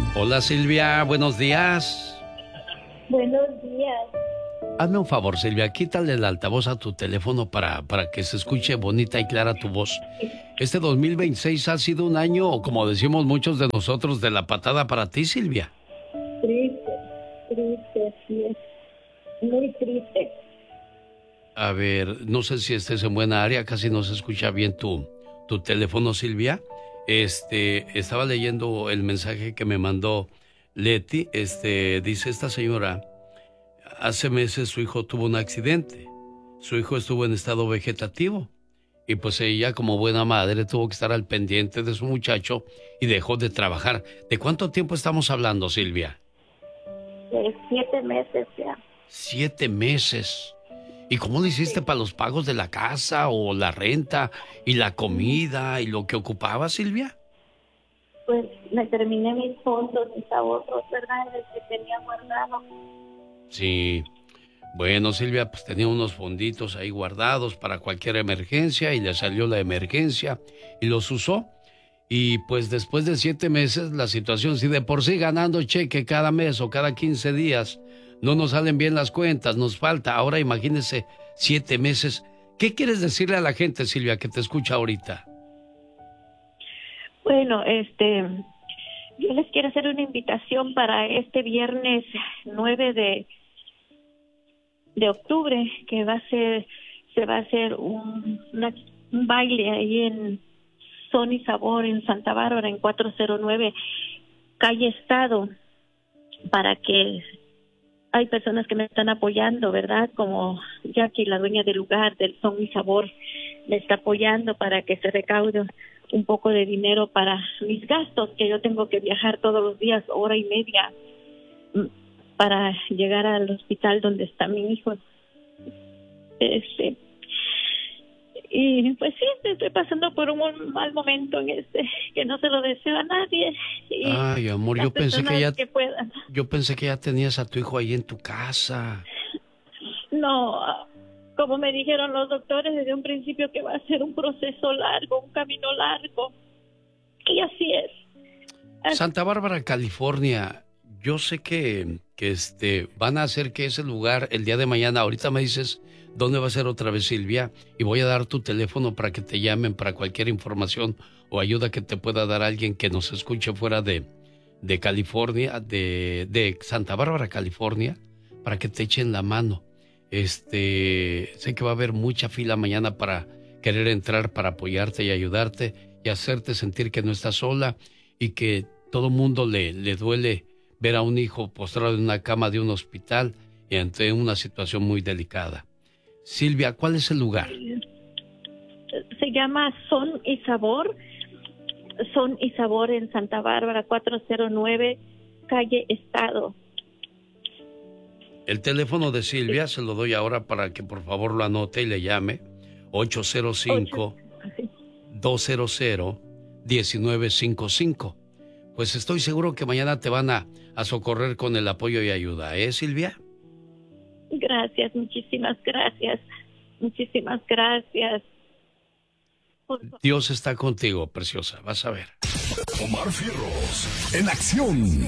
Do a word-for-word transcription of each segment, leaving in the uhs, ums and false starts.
Hola Silvia, buenos días. Buenos días. Hazme un favor, Silvia, quítale el altavoz a tu teléfono para, para que se escuche bonita y clara tu voz. Este dos mil veintiséis ha sido un año, como decimos muchos de nosotros, de la patada para ti, Silvia. Triste, triste, sí es. Muy triste. A ver, no sé si estés en buena área, casi no se escucha bien tu, tu teléfono, Silvia. Este, estaba leyendo el mensaje que me mandó Leti. Este, dice esta señora, hace meses su hijo tuvo un accidente. Su hijo estuvo en estado vegetativo. Y pues ella, como buena madre, tuvo que estar al pendiente de su muchacho y dejó de trabajar. ¿De cuánto tiempo estamos hablando, Silvia? De siete meses ya. Siete meses. ¿Y cómo le hiciste para los pagos de la casa o la renta y la comida y lo que ocupaba, Silvia? Pues me terminé mis fondos, mis ahorros, ¿verdad? El que tenía guardado. Sí. Bueno, Silvia, pues tenía unos fonditos ahí guardados para cualquier emergencia y le salió la emergencia y los usó. Y pues después de siete meses, la situación, si de por sí ganando cheque cada mes o cada quince días, no nos salen bien las cuentas, nos falta. Ahora imagínese siete meses. ¿Qué quieres decirle a la gente, Silvia, que te escucha ahorita? Bueno, este, yo les quiero hacer una invitación para este viernes nueve de, de octubre, que va a ser, se va a hacer un, una, un baile ahí en Son y Sabor en Santa Bárbara, en cuatrocientos nueve calle Estado, para que hay personas que me están apoyando, ¿verdad? Como Jackie, la dueña del lugar del Son y Sabor, me está apoyando para que se recaude un poco de dinero para mis gastos, que yo tengo que viajar todos los días, hora y media, para llegar al hospital donde está mi hijo. Este, y pues sí, estoy pasando por un mal momento en este, que no se lo deseo a nadie. Y ay, amor, yo pensé que ya, que puedan. yo pensé que ya tenías a tu hijo ahí en tu casa. No, como me dijeron los doctores desde un principio, que va a ser un proceso largo, un camino largo. Y así es. Así... Santa Bárbara, California, yo sé que, que este, van a hacer que ese lugar el día de mañana, ahorita me dices dónde va a ser otra vez, Silvia, y voy a dar tu teléfono para que te llamen para cualquier información o ayuda que te pueda dar alguien que nos escuche fuera de, de California, de, de Santa Bárbara, California, para que te echen la mano. Este, sé que va a haber mucha fila mañana para querer entrar, para apoyarte y ayudarte y hacerte sentir que no estás sola y que todo mundo le, le duele ver a un hijo postrado en una cama de un hospital y ante una situación muy delicada. Silvia, ¿cuál es el lugar? Se llama Son y Sabor, Son y Sabor en Santa Bárbara, cuatrocientos nueve calle Estado. El teléfono de Silvia se lo doy ahora para que por favor lo anote y le llame. ocho cero cinco, dos cero cero, uno nueve cinco cinco. Pues estoy seguro que mañana te van a, a socorrer con el apoyo y ayuda, ¿eh, Silvia? Gracias, muchísimas gracias. Muchísimas gracias. Dios está contigo, preciosa, vas a ver. Omar Fierros, en acción.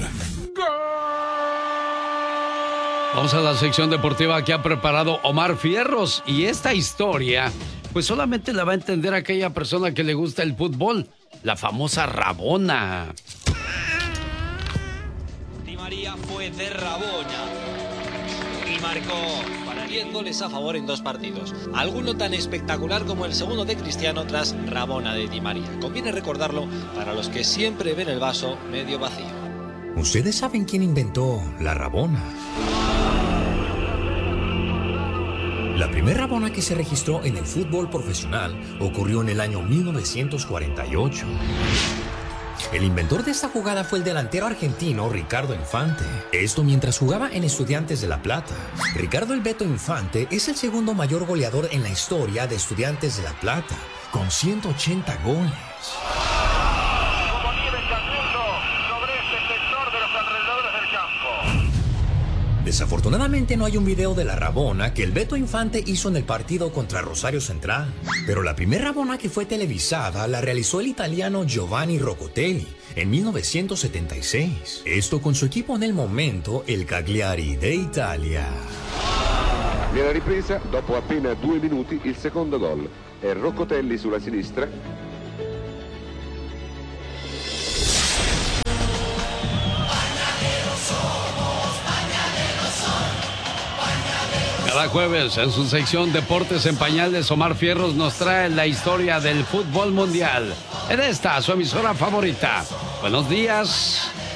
Vamos a la sección deportiva que ha preparado Omar Fierros. Y esta historia, pues solamente la va a entender aquella persona que le gusta el fútbol, la famosa Rabona. Di María fue de Rabona y marcó para diez goles a favor en dos partidos. Alguno tan espectacular como el segundo de Cristiano tras Rabona de Di María. Conviene recordarlo para los que siempre ven el vaso medio vacío. ¿Ustedes saben quién inventó la Rabona? La primera Rabona que se registró en el fútbol profesional ocurrió en el año mil novecientos cuarenta y ocho. El inventor de esta jugada fue el delantero argentino Ricardo Infante. Esto mientras jugaba en Estudiantes de La Plata. Ricardo El Beto Infante es el segundo mayor goleador en la historia de Estudiantes de La Plata, con ciento ochenta goles. Desafortunadamente no hay un video de la rabona que el Beto Infante hizo en el partido contra Rosario Central. Pero la primera rabona que fue televisada la realizó el italiano Giovanni Roccotelli en mil novecientos setenta y seis. Esto con su equipo en el momento, el Cagliari de Italia. Nella ripresa, dopo appena due minuti, il secondo gol. È Roccotelli sulla sinistra. Cada jueves en su sección Deportes en Pañales, Omar Fierros nos trae la historia del fútbol mundial en esta su emisora favorita. Buenos días.